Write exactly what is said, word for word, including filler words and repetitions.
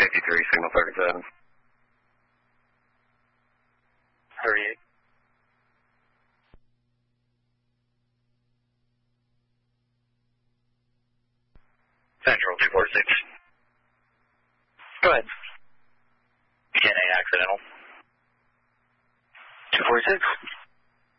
fifty-three, signal thirty-seven. thirty-eight. Central two forty-six. Go ahead. D N A accidental. two forty-six.